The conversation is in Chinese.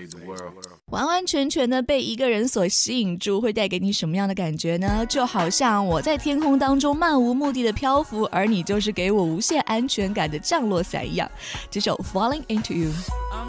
完完全全的被一个人所吸引住，会带给你什么样的感觉呢？就好像我在天空当中漫无目的的漂浮，而你就是给我无限安全感的降落伞一样。这首 Falling Into You。